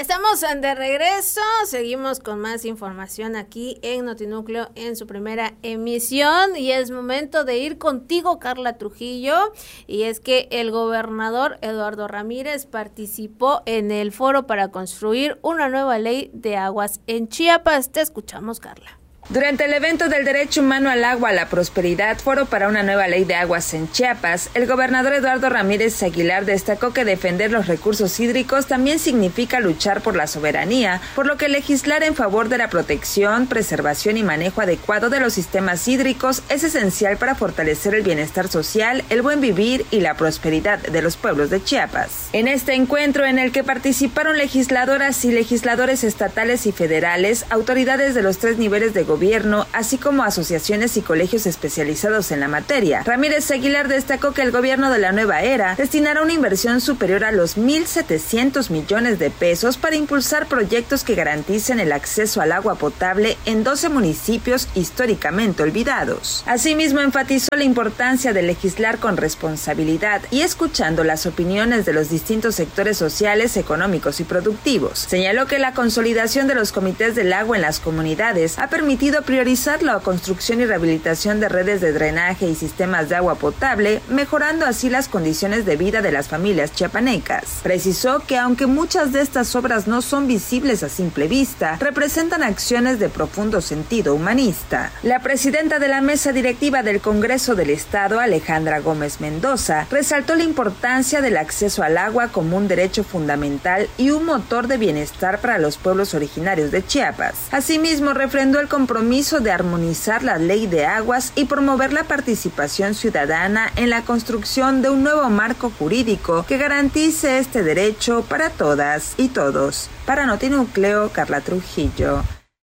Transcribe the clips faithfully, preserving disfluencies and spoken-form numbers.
estamos de regreso, seguimos con más información aquí en Notinúcleo en su primera emisión y es momento de ir contigo, Carla Trujillo, y es que el gobernador Eduardo Ramírez participó en el foro para construir una nueva ley de aguas en Chiapas. Te escuchamos, Carla. Durante el evento del Derecho Humano al Agua, a la Prosperidad, Foro para una nueva ley de aguas en Chiapas, el gobernador Eduardo Ramírez Aguilar destacó que defender los recursos hídricos también significa luchar por la soberanía, por lo que legislar en favor de la protección, preservación y manejo adecuado de los sistemas hídricos es esencial para fortalecer el bienestar social, el buen vivir y la prosperidad de los pueblos de Chiapas. En este encuentro, en el que participaron legisladoras y legisladores estatales y federales, autoridades de los tres niveles de gobierno, gobierno, así como asociaciones y colegios especializados en la materia. Ramírez Aguilar destacó que el gobierno de la nueva era destinará una inversión superior a los mil setecientos millones de pesos para impulsar proyectos que garanticen el acceso al agua potable en doce municipios históricamente olvidados. Asimismo, enfatizó la importancia de legislar con responsabilidad y escuchando las opiniones de los distintos sectores sociales, económicos y productivos. Señaló que la consolidación de los comités del agua en las comunidades ha permitido priorizar la construcción y rehabilitación de redes de drenaje y sistemas de agua potable, mejorando así las condiciones de vida de las familias chiapanecas. Precisó que aunque muchas de estas obras no son visibles a simple vista, representan acciones de profundo sentido humanista. La presidenta de la mesa directiva del Congreso del Estado, Alejandra Gómez Mendoza, resaltó la importancia del acceso al agua como un derecho fundamental y un motor de bienestar para los pueblos originarios de Chiapas. Asimismo, refrendó el compromiso de armonizar la ley de aguas y promover la participación ciudadana en la construcción de un nuevo marco jurídico que garantice este derecho para todas y todos. Para Notinúcleo, Carla Trujillo.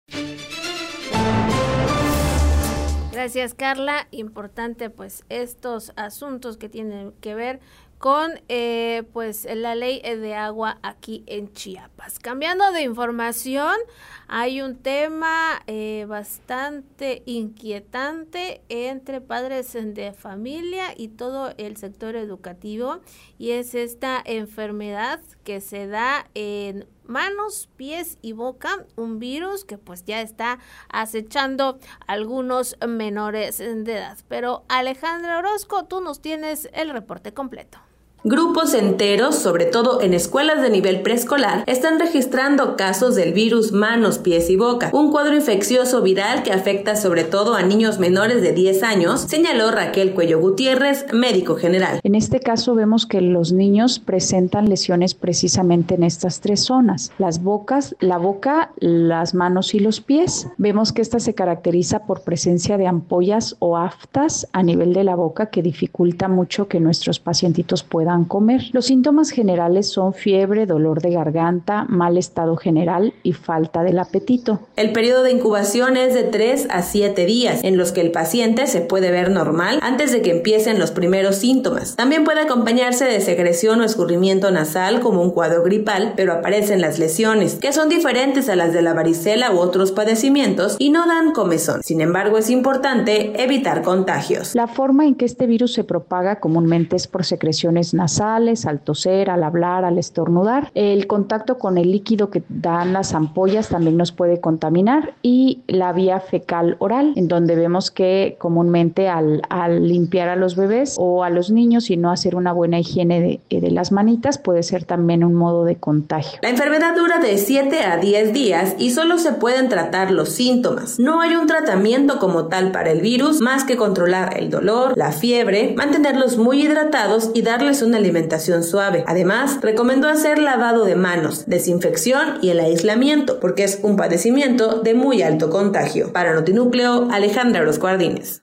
Gracias, Carla. Importante pues estos asuntos que tienen que ver con eh, pues la ley de agua aquí en Chiapas. Cambiando de información, hay un tema eh, bastante inquietante entre padres de familia y todo el sector educativo, y es esta enfermedad que se da en manos, pies y boca, un virus que pues ya está acechando a algunos menores de edad. Pero Alejandra Orozco, tú nos tienes el reporte completo. Grupos enteros, sobre todo en escuelas de nivel preescolar, están registrando casos del virus manos, pies y boca, un cuadro infeccioso viral que afecta sobre todo a niños menores de diez años, señaló Raquel Cuello Gutiérrez, médico general. En este caso vemos que los niños presentan lesiones precisamente en estas tres zonas, las bocas, la boca, las manos y los pies. Vemos que esta se caracteriza por presencia de ampollas o aftas a nivel de la boca que dificulta mucho que nuestros pacientitos puedan comer. Los síntomas generales son fiebre, dolor de garganta, mal estado general y falta del apetito. El periodo de incubación es de tres a siete días, en los que el paciente se puede ver normal antes de que empiecen los primeros síntomas. También puede acompañarse de secreción o escurrimiento nasal como un cuadro gripal, pero aparecen las lesiones, que son diferentes a las de la varicela u otros padecimientos y no dan comezón. Sin embargo, es importante evitar contagios. La forma en que este virus se propaga comúnmente es por secreciones nasales, al toser, al hablar, al estornudar. El contacto con el líquido que dan las ampollas también nos puede contaminar, y la vía fecal oral, en donde vemos que comúnmente al, al limpiar a los bebés o a los niños y no hacer una buena higiene de, de las manitas puede ser también un modo de contagio. La enfermedad dura de siete a diez días y solo se pueden tratar los síntomas. No hay un tratamiento como tal para el virus más que controlar el dolor, la fiebre, mantenerlos muy hidratados y darles una alimentación suave. Además, recomendó hacer lavado de manos, desinfección y el aislamiento, porque es un padecimiento de muy alto contagio. Para Notinúcleo, Alejandra Orozco Ardínez.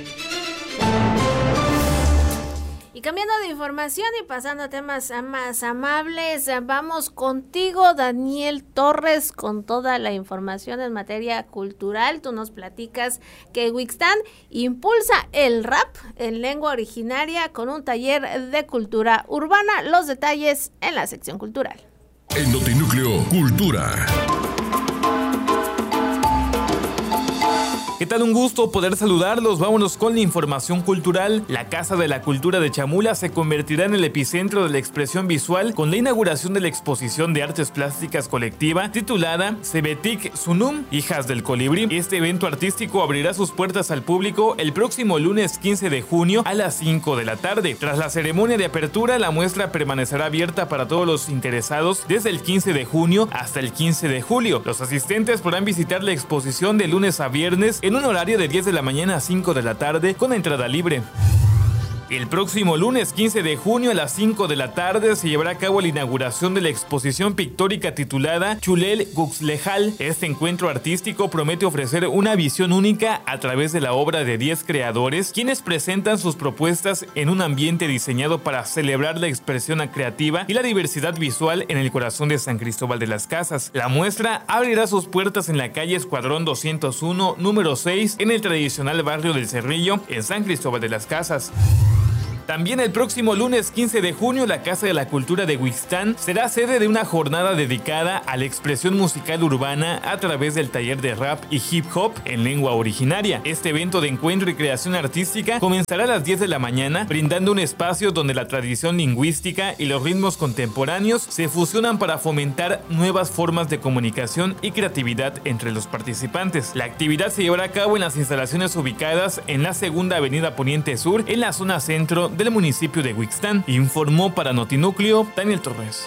Y cambiando de información y pasando a temas más amables, vamos contigo, Daniel Torres, con toda la información en materia cultural. Tú nos platicas que Wixtan impulsa el rap en lengua originaria con un taller de cultura urbana. Los detalles en la sección cultural. En Notinúcleo, Cultura. ¿Qué tal? Un gusto poder saludarlos. Vámonos con la información cultural. La Casa de la Cultura de Chamula se convertirá en el epicentro de la expresión visual con la inauguración de la exposición de artes plásticas colectiva titulada Sebetik Sunum, Hijas del Colibrí. Este evento artístico abrirá sus puertas al público el próximo lunes quince de junio a las cinco de la tarde. Tras la ceremonia de apertura, la muestra permanecerá abierta para todos los interesados desde el quince de junio hasta el quince de julio. Los asistentes podrán visitar la exposición de lunes a viernes en un horario de diez de la mañana a cinco de la tarde con entrada libre. El próximo lunes quince de junio a las cinco de la tarde se llevará a cabo la inauguración de la exposición pictórica titulada Chulel Guxlejal. Este encuentro artístico promete ofrecer una visión única a través de la obra de diez creadores, quienes presentan sus propuestas en un ambiente diseñado para celebrar la expresión creativa y la diversidad visual en el corazón de San Cristóbal de las Casas. La muestra abrirá sus puertas en la calle Escuadrón doscientos uno, número seis, en el tradicional barrio del Cerrillo, en San Cristóbal de las Casas. También el próximo lunes quince de junio, la Casa de la Cultura de Huixtán será sede de una jornada dedicada a la expresión musical urbana a través del taller de rap y hip hop en lengua originaria. Este evento de encuentro y creación artística comenzará a las diez de la mañana, brindando un espacio donde la tradición lingüística y los ritmos contemporáneos se fusionan para fomentar nuevas formas de comunicación y creatividad entre los participantes. La actividad se llevará a cabo en las instalaciones ubicadas en la Segunda Avenida Poniente Sur, en la zona centro del municipio de Huixtán. Informó para Notinúcleo Daniel Torres.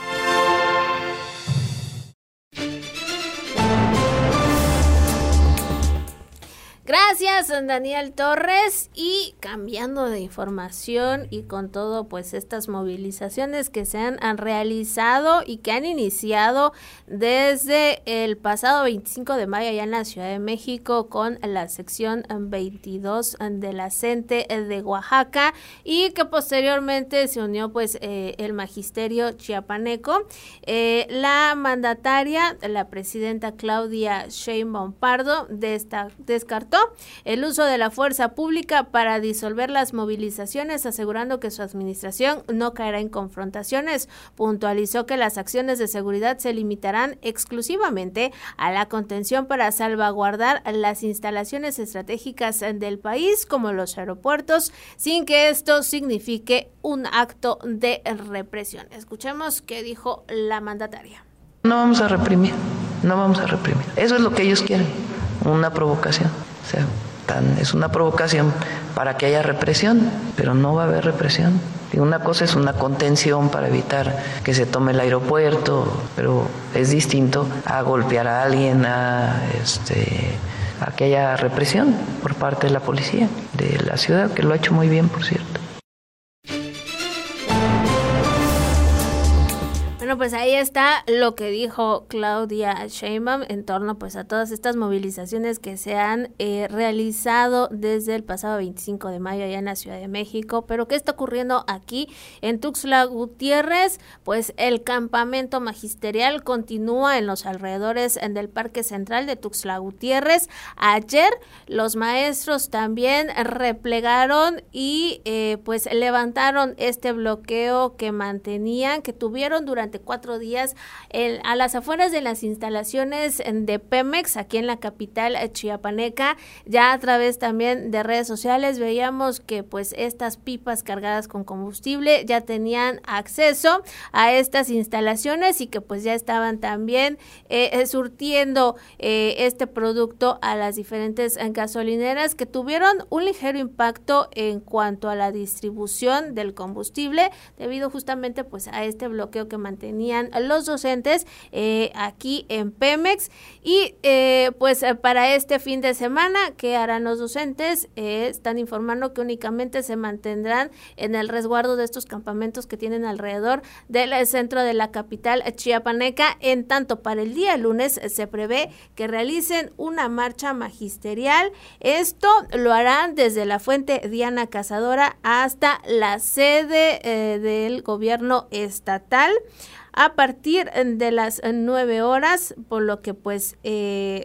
Gracias, Daniel Torres. Y cambiando de información y con todo, pues estas movilizaciones que se han, han realizado y que han iniciado desde el pasado veinticinco de mayo allá en la Ciudad de México con la sección veintidós de la CENTE de Oaxaca, y que posteriormente se unió pues eh, el magisterio chiapaneco. Eh, la mandataria, la presidenta Claudia Sheinbaum Pardo, de esta, descartó el uso de la fuerza pública para disolver las movilizaciones, asegurando que su administración no caerá en confrontaciones. Puntualizó que las acciones de seguridad se limitarán exclusivamente a la contención para salvaguardar las instalaciones estratégicas del país, como los aeropuertos, sin que esto signifique un acto de represión. Escuchemos qué dijo la mandataria. No vamos a reprimir, no vamos a reprimir. Eso es lo que ellos quieren, una provocación. O sea, tan, es una provocación para que haya represión, pero no va a haber represión. Y una cosa es una contención para evitar que se tome el aeropuerto, pero es distinto a golpear a alguien, a, este, a que haya represión por parte de la policía de la ciudad, que lo ha hecho muy bien, por cierto. Bueno, pues ahí está lo que dijo Claudia Sheinbaum en torno pues a todas estas movilizaciones que se han eh, realizado desde el pasado veinticinco de mayo allá en la Ciudad de México. Pero ¿qué está ocurriendo aquí en Tuxtla Gutiérrez? Pues el campamento magisterial continúa en los alrededores del Parque Central de Tuxtla Gutiérrez. Ayer los maestros también replegaron y eh, pues levantaron este bloqueo que mantenían, que tuvieron durante cuatro días el, a las afueras de las instalaciones de Pemex aquí en la capital chiapaneca. Ya a través también de redes sociales veíamos que pues estas pipas cargadas con combustible ya tenían acceso a estas instalaciones y que pues ya estaban también eh, surtiendo eh, este producto a las diferentes gasolineras, que tuvieron un ligero impacto en cuanto a la distribución del combustible debido justamente pues a este bloqueo que mantenían los docentes eh, aquí en Pemex. Y eh, pues para este fin de semana, ¿qué harán los docentes? Eh, están informando que únicamente se mantendrán en el resguardo de estos campamentos que tienen alrededor del centro de la capital chiapaneca. En tanto, para el día lunes se prevé que realicen una marcha magisterial. Esto lo harán desde la Fuente Diana Cazadora hasta la sede eh, del gobierno estatal a partir de las nueve horas, por lo que pues eh,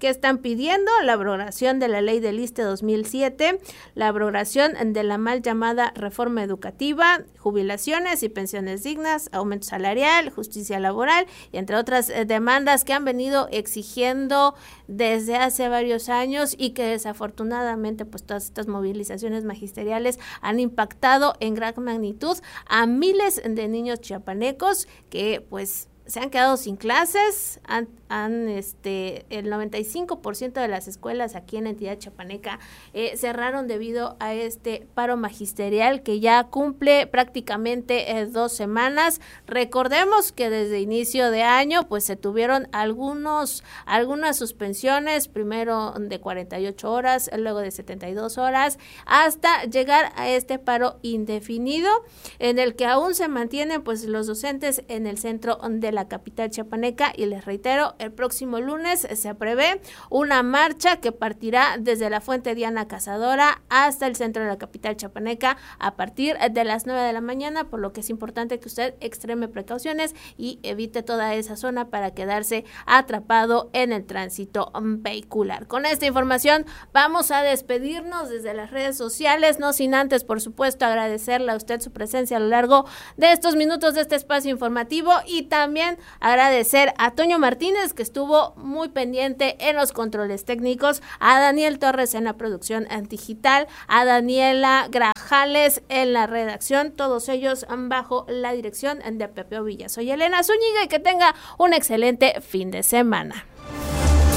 ¿Qué están pidiendo? La abrogación de la ley del I S S S T E dos mil siete, la abrogación de la mal llamada reforma educativa, jubilaciones y pensiones dignas, aumento salarial, justicia laboral y entre otras eh, demandas que han venido exigiendo desde hace varios años y que desafortunadamente pues todas estas movilizaciones magisteriales han impactado en gran magnitud a miles de niños chiapanecos que pues se han quedado sin clases, han, han este el noventa y cinco por ciento de las escuelas aquí en la entidad chiapaneca eh, cerraron debido a este paro magisterial que ya cumple prácticamente eh, dos semanas. Recordemos que desde inicio de año pues se tuvieron algunos algunas suspensiones, primero de cuarenta y ocho horas, luego de setenta y dos horas, hasta llegar a este paro indefinido en el que aún se mantienen pues los docentes en el centro de la capital chiapaneca. Y les reitero, el próximo lunes se prevé una marcha que partirá desde la Fuente Diana Cazadora hasta el centro de la capital chiapaneca a partir de las nueve de la mañana, por lo que es importante que usted extreme precauciones y evite toda esa zona para quedarse atrapado en el tránsito vehicular. Con esta información vamos a despedirnos desde las redes sociales, no sin antes, por supuesto, agradecerle a usted su presencia a lo largo de estos minutos de este espacio informativo y también agradecer a Toño Martínez, que estuvo muy pendiente en los controles técnicos, a Daniel Torres en la producción digital, a Daniela Grajales en la redacción, todos ellos bajo la dirección de Pepe Villa. Soy Elena Zúñiga y que tenga un excelente fin de semana.